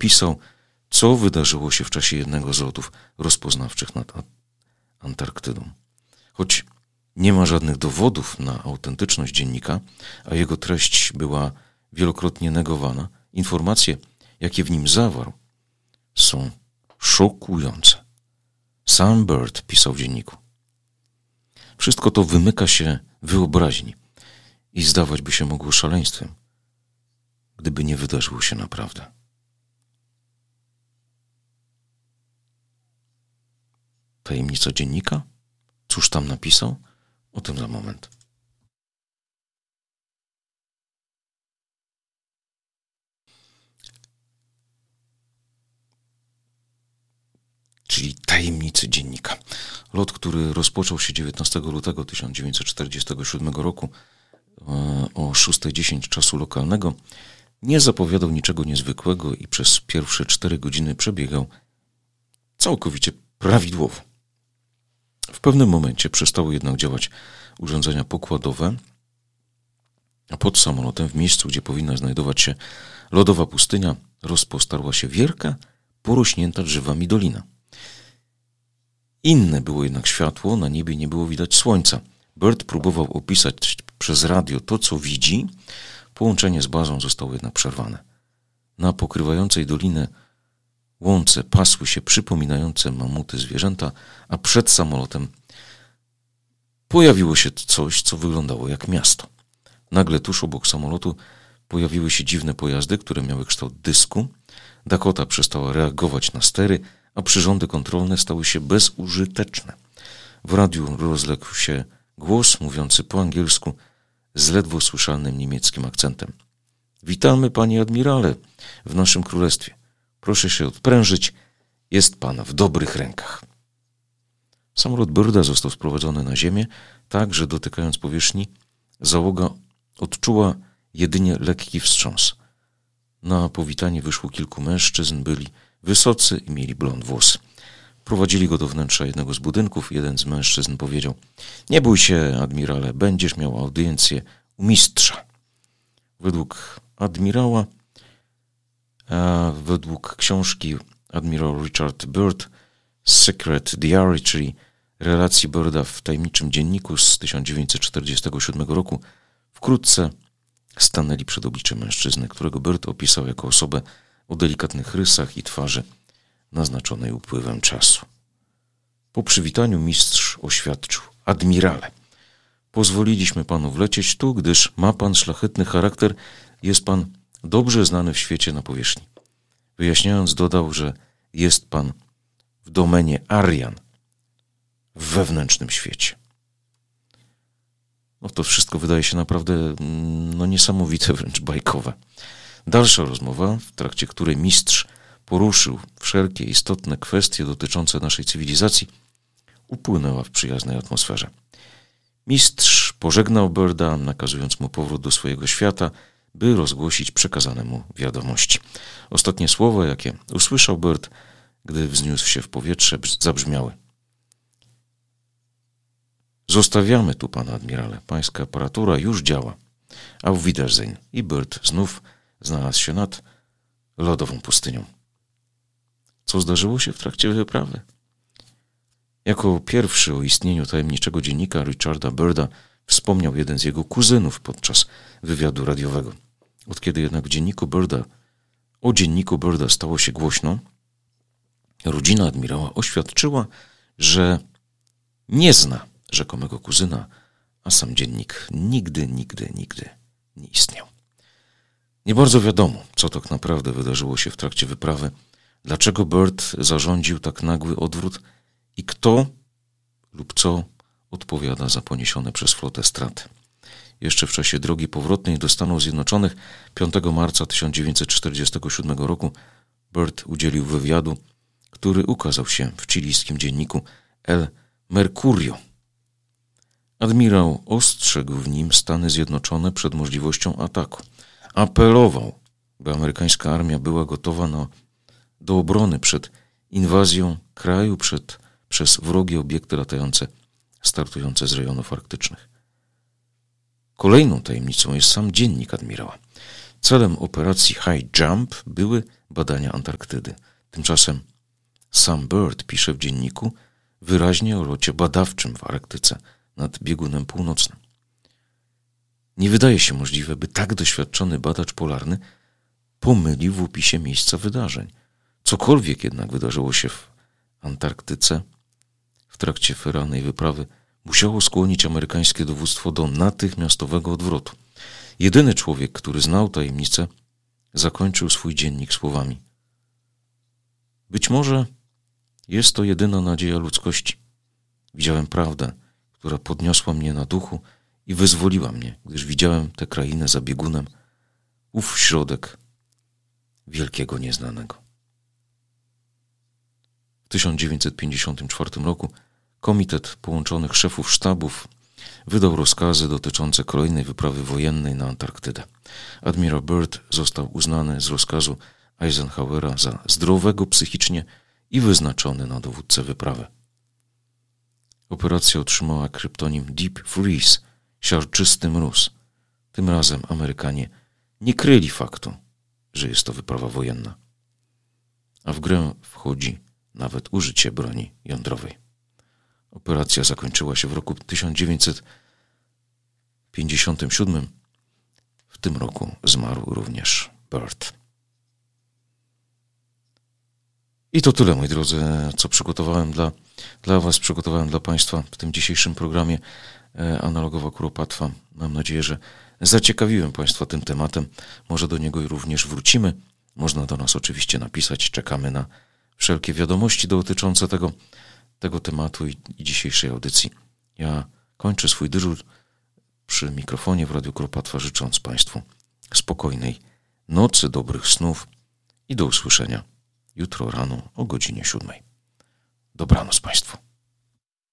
opisał, co wydarzyło się w czasie jednego z lotów rozpoznawczych nad Antarktydą. Choć nie ma żadnych dowodów na autentyczność dziennika, a jego treść była wielokrotnie negowana, informacje, jakie w nim zawarł, są szokujące. Sam Byrd pisał w dzienniku: wszystko to wymyka się wyobraźni i zdawać by się mogło szaleństwem, gdyby nie wydarzyło się naprawdę. Tajemnica dziennika? Cóż tam napisał? O tym za moment. Czyli tajemnicy dziennika. Lot, który rozpoczął się 19 lutego 1947 roku o 6:10 czasu lokalnego, nie zapowiadał niczego niezwykłego i przez pierwsze 4 godziny przebiegał całkowicie prawidłowo. W pewnym momencie przestały jednak działać urządzenia pokładowe, a pod samolotem, w miejscu, gdzie powinna znajdować się lodowa pustynia, rozpostarła się wielka, porośnięta drzewami dolina. Inne było jednak światło, na niebie nie było widać słońca. Byrd próbował opisać przez radio to, co widzi. Połączenie z bazą zostało jednak przerwane. Na pokrywającej dolinę łące pasły się przypominające mamuty zwierzęta, a przed samolotem pojawiło się coś, co wyglądało jak miasto. Nagle tuż obok samolotu pojawiły się dziwne pojazdy, które miały kształt dysku. Dakota przestała reagować na stery, a przyrządy kontrolne stały się bezużyteczne. W radiu rozległ się głos mówiący po angielsku z ledwo słyszalnym niemieckim akcentem. Witamy, panie admirale, w naszym królestwie. Proszę się odprężyć, jest pan w dobrych rękach. Samolot Byrda został sprowadzony na ziemię, tak, że dotykając powierzchni, załoga odczuła jedynie lekki wstrząs. Na powitanie wyszło kilku mężczyzn, byli wysocy i mieli blond włosy. Prowadzili go do wnętrza jednego z budynków. Jeden z mężczyzn powiedział: nie bój się, admirale, będziesz miał audiencję u mistrza. Według admirała, według książki admirał Richard Byrd Secret Diary, czyli relacji Byrda w tajemniczym dzienniku z 1947 roku, wkrótce stanęli przed obliczem mężczyzny, którego Byrd opisał jako osobę o delikatnych rysach i twarzy naznaczonej upływem czasu. Po przywitaniu mistrz oświadczył: admirale, pozwoliliśmy panu wlecieć tu, gdyż ma pan szlachetny charakter, jest pan dobrze znany w świecie na powierzchni. Wyjaśniając, dodał, że jest pan w domenie Aryan, w wewnętrznym świecie. To wszystko wydaje się naprawdę niesamowite, wręcz bajkowe. Dalsza rozmowa, w trakcie której mistrz poruszył wszelkie istotne kwestie dotyczące naszej cywilizacji, upłynęła w przyjaznej atmosferze. Mistrz pożegnał Byrda, nakazując mu powrót do swojego świata, by rozgłosić przekazane mu wiadomości. Ostatnie słowa, jakie usłyszał Byrd, gdy wzniósł się w powietrze, zabrzmiały: zostawiamy tu pana admirale, pańska aparatura już działa. Auf Wiedersehen. I Byrd znów znalazł się nad lodową pustynią. Co zdarzyło się w trakcie wyprawy? Jako pierwszy o istnieniu tajemniczego dziennika Richarda Byrda wspomniał jeden z jego kuzynów podczas wywiadu radiowego. Od kiedy jednak o dzienniku Byrda stało się głośno, rodzina admirała oświadczyła, że nie zna rzekomego kuzyna, a sam dziennik nigdy nie istniał. Nie bardzo wiadomo, co tak naprawdę wydarzyło się w trakcie wyprawy, dlaczego Byrd zarządził tak nagły odwrót i kto lub co odpowiada za poniesione przez flotę straty. Jeszcze w czasie drogi powrotnej do Stanów Zjednoczonych 5 marca 1947 roku Byrd udzielił wywiadu, który ukazał się w chilijskim dzienniku El Mercurio. Admirał ostrzegł w nim Stany Zjednoczone przed możliwością ataku. Apelował, by amerykańska armia była gotowa do obrony przed inwazją kraju przez wrogie obiekty latające startujące z rejonów arktycznych. Kolejną tajemnicą jest sam dziennik admirała. Celem operacji High Jump były badania Antarktydy. Tymczasem Sam Byrd pisze w dzienniku wyraźnie o locie badawczym w Arktyce nad biegunem północnym. Nie wydaje się możliwe, by tak doświadczony badacz polarny pomylił w opisie miejsca wydarzeń. Cokolwiek jednak wydarzyło się w Antarktyce w trakcie feralnej wyprawy musiało skłonić amerykańskie dowództwo do natychmiastowego odwrotu. Jedyny człowiek, który znał tajemnicę, zakończył swój dziennik słowami: być może jest to jedyna nadzieja ludzkości. Widziałem prawdę, która podniosła mnie na duchu i wyzwoliła mnie, gdyż widziałem tę krainę za biegunem, ów środek wielkiego nieznanego. W 1954 roku Komitet Połączonych Szefów Sztabów wydał rozkazy dotyczące kolejnej wyprawy wojennej na Antarktydę. Admirał Byrd został uznany z rozkazu Eisenhowera za zdrowego psychicznie i wyznaczony na dowódcę wyprawy. Operacja otrzymała kryptonim Deep Freeze, siarczysty mróz. Tym razem Amerykanie nie kryli faktu, że jest to wyprawa wojenna. A w grę wchodzi nawet użycie broni jądrowej. Operacja zakończyła się w roku 1957. W tym roku zmarł również Byrd. I to tyle, moi drodzy, co przygotowałem dla Was, przygotowałem dla Państwa w tym dzisiejszym programie Analogowa Kuropatwa. Mam nadzieję, że zaciekawiłem Państwa tym tematem. Może do niego również wrócimy. Można do nas oczywiście napisać. Czekamy na wszelkie wiadomości dotyczące tego tematu i dzisiejszej audycji. Ja kończę swój dyżur przy mikrofonie w Radiu Kuropatwa, życząc Państwu spokojnej nocy, dobrych snów i do usłyszenia jutro rano o godzinie 7. Dobranoc Państwu.